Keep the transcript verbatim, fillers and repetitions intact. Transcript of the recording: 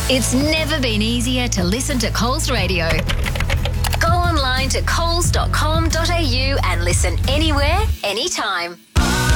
It's never been easier to listen to Coles Radio. Go online to coles dot com dot a u and listen anywhere, anytime.